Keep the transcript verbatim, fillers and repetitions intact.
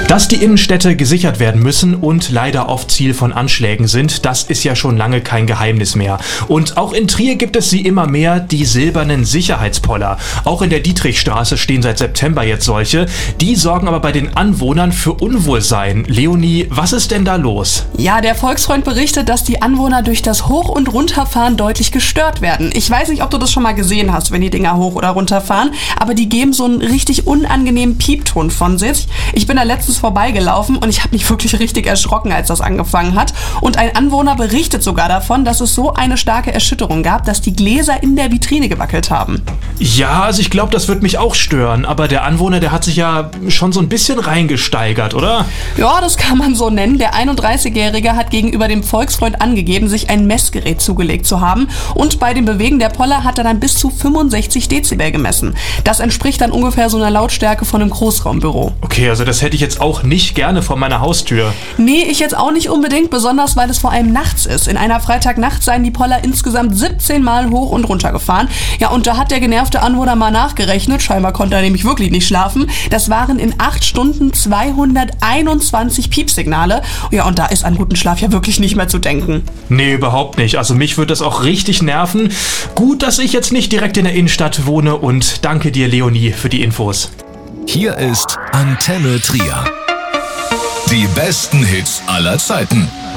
Dass die Innenstädte gesichert werden müssen und leider oft Ziel von Anschlägen sind, das ist ja schon lange kein Geheimnis mehr. Und auch in Trier gibt es sie immer mehr, die silbernen Sicherheitspoller. Auch in der Dietrichstraße stehen seit September jetzt solche. Die sorgen aber bei den Anwohnern für Unwohlsein. Leonie, was ist denn da los? Ja, der Volksfreund berichtet, dass die Anwohner durch das Hoch- und Runterfahren deutlich gestört werden. Ich weiß nicht, ob du das schon mal gesehen hast, wenn die Dinger hoch oder runterfahren, aber die geben so einen richtig unangenehmen Piepton von sich. Ich bin da letztens vorbeigelaufen und ich habe mich wirklich richtig erschrocken, als das angefangen hat. Und ein Anwohner berichtet sogar davon, dass es so eine starke Erschütterung gab, dass die Gläser in der Vitrine gewackelt haben. Ja, also ich glaube, das wird mich auch stören. Aber der Anwohner, der hat sich ja schon so ein bisschen reingesteigert, oder? Ja, das kann man so nennen. Der einunddreißigjährige hat gegenüber dem Volksfreund angegeben, sich ein Messgerät zugelegt zu haben. Und bei dem Bewegen der Poller hat er dann bis zu fünfundsechzig Dezibel gemessen. Das entspricht dann ungefähr so einer Lautstärke von einem Großraumbüro. Okay, also das hätte ich jetzt auch nicht gerne vor meiner Haustür. Nee, ich jetzt auch nicht unbedingt, besonders weil es vor allem nachts ist. In einer Freitagnacht seien die Poller insgesamt siebzehn Mal hoch und runter gefahren. Ja, und da hat der genervte Anwohner mal nachgerechnet. Scheinbar konnte er nämlich wirklich nicht schlafen. Das waren in acht Stunden zweihunderteinundzwanzig Piepsignale. Ja, und da ist an guten Schlaf ja wirklich nicht mehr zu denken. Nee, überhaupt nicht. Also mich würde das auch richtig nerven. Gut, dass ich jetzt nicht direkt in der Innenstadt wohne und danke dir, Leonie, für die Infos. Hier ist Antenne Trier. Die besten Hits aller Zeiten.